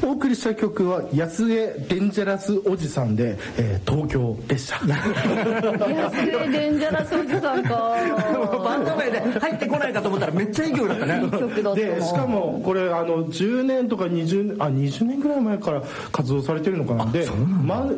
お送りした曲は安江デンジャラスおじさんで、東京でした。 安江デンジャラスおじさんか。 バンド名で入ってこないかと思ったらめっちゃいい曲だったね。 いい曲だった。 でしかもこれ10年とか20年ぐらい前から活動されてるのかな。で